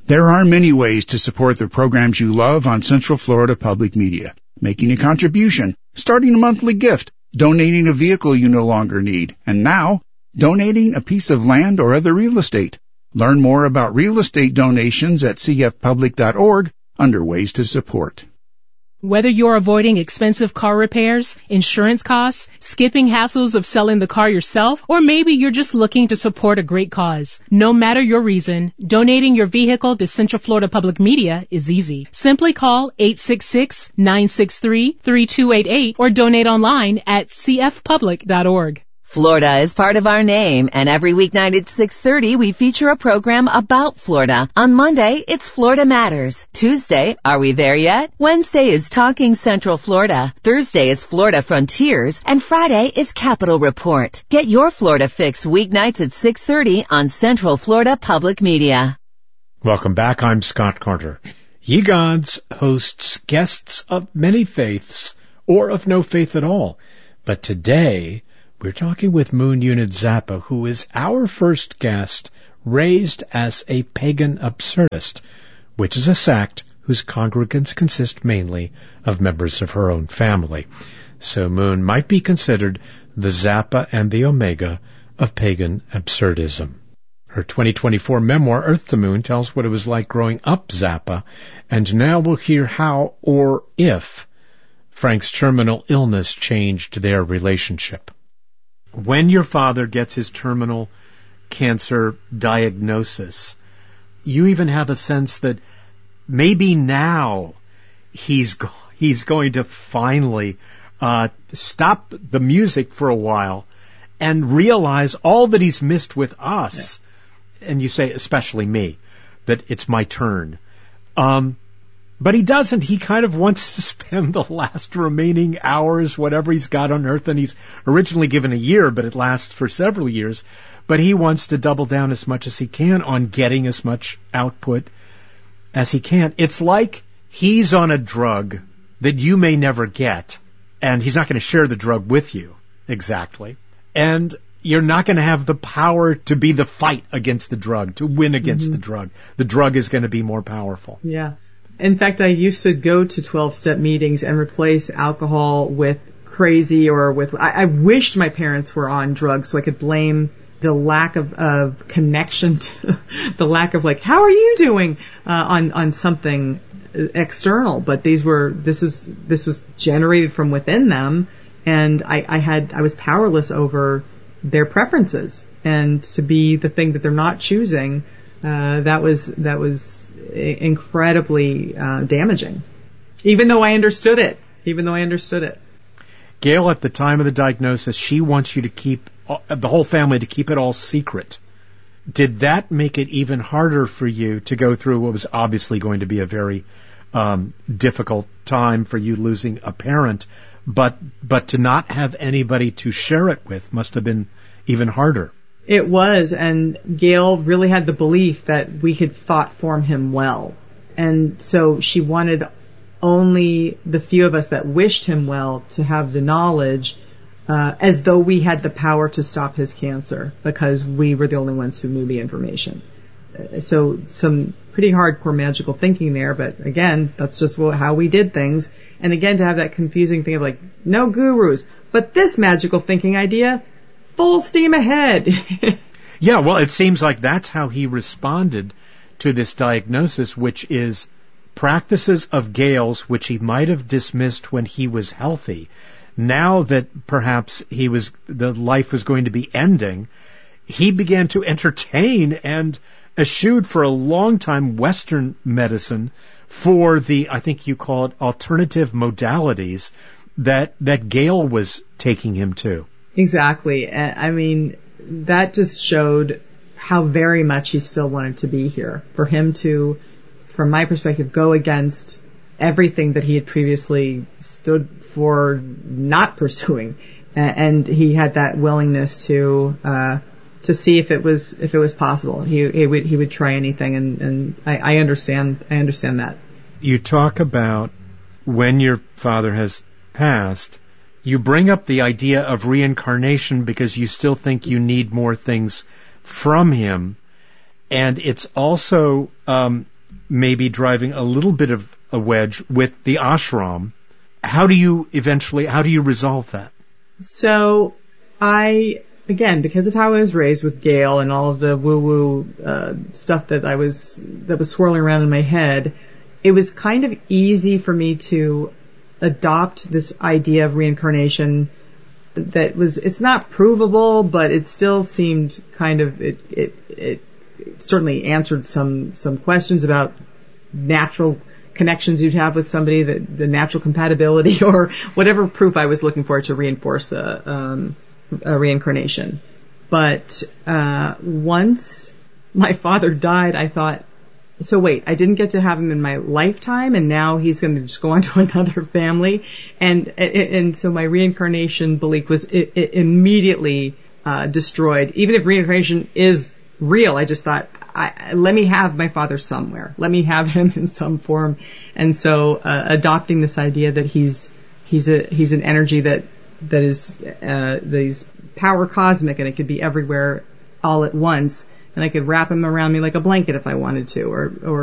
There are many ways to support the programs you love on Central Florida Public Media. Making a contribution, starting a monthly gift, donating a vehicle you no longer need, and now, donating a piece of land or other real estate. Learn more about real estate donations at cfpublic.org under Ways to Support. Whether you're avoiding expensive car repairs, insurance costs, skipping hassles of selling the car yourself, or maybe you're just looking to support a great cause. No matter your reason, donating your vehicle to Central Florida Public Media is easy. Simply call 866-963-3288 or donate online at cfpublic.org. Florida is part of our name, and every weeknight at 6:30 we feature a program about Florida. On Monday, it's Florida Matters. Tuesday, Are We There Yet? Wednesday is Talking Central Florida. Thursday is Florida Frontiers, and Friday is Capital Report. Get your Florida fix weeknights at 6:30 on Central Florida Public Media. Welcome back. I'm Scott Carter. Ye Gods hosts guests of many faiths or of no faith at all. But today, we're talking with Moon Unit Zappa, who is our first guest, raised as a pagan absurdist, which is a sect whose congregants consist mainly of members of her own family. So Moon might be considered the Zappa and the Omega of pagan absurdism. Her 2024 memoir, Earth to Moon, tells what it was like growing up Zappa, and now we'll hear how or if Frank's terminal illness changed their relationship. When your father gets his terminal cancer diagnosis, you even have a sense that maybe now he's going to finally stop the music for a while and realize all that he's missed with us. Yeah. And you say, especially me, that it's my turn. But he doesn't. He kind of wants to spend the last remaining hours, whatever he's got on Earth, and he's originally given a year, but it lasts for several years. But he wants to double down as much as he can on getting as much output as he can. It's like he's on a drug that you may never get, and he's not going to share the drug with you, exactly. And you're not going to have the power to be the fight against the drug, to win against the drug. The drug is going to be more powerful. Yeah. In fact, I used to go to 12-step meetings and replace alcohol with crazy or with... I wished my parents were on drugs so I could blame the lack of connection to the lack of, like, how are you doing on something external. But this was generated from within them, and I was powerless over their preferences. And to be the thing that they're not choosing, that was incredibly damaging. Even though I understood it. Gail, at the time of the diagnosis, she wants you to keep, the whole family, to keep it all secret. Did that make it even harder for you to go through what was obviously going to be a very difficult time for you losing a parent, but to not have anybody to share it with must have been even harder? It was, and Gail really had the belief that we had thought form him well. And so she wanted only the few of us that wished him well to have the knowledge, as though we had the power to stop his cancer, because we were the only ones who knew the information. So some pretty hardcore magical thinking there, but again, that's just how we did things. And again, to have that confusing thing of like, no gurus, but this magical thinking idea, full steam ahead. Yeah, well, it seems like that's how he responded to this diagnosis, which is practices of Gail's, which he might have dismissed when he was healthy. Now that perhaps the life was going to be ending, he began to entertain and eschewed for a long time Western medicine for the, I think you call it, alternative modalities that Gail was taking him to. Exactly. I mean, that just showed how very much he still wanted to be here. For him to, from my perspective, go against everything that he had previously stood for not pursuing. And he had that willingness to see if it was possible. He would try anything, and I understand that. You talk about when your father has passed, you bring up the idea of reincarnation because you still think you need more things from him. And it's also maybe driving a little bit of a wedge with the ashram. How do you resolve that? So again, because of how I was raised with Gail and all of the woo-woo stuff that was swirling around in my head, it was kind of easy for me to adopt this idea of reincarnation it's not provable, but it still seemed kind of, it certainly answered some questions about natural connections you'd have with somebody, the natural compatibility or whatever proof I was looking for to reinforce the reincarnation. But once my father died, I thought, so wait, I didn't get to have him in my lifetime, and now he's going to just go on to another family. And so my reincarnation belief was immediately destroyed. Even if reincarnation is real, I just thought, let me have my father somewhere. Let me have him in some form. And so adopting this idea that he's an energy that is power cosmic, and it could be everywhere all at once. And I could wrap him around me like a blanket if I wanted to, or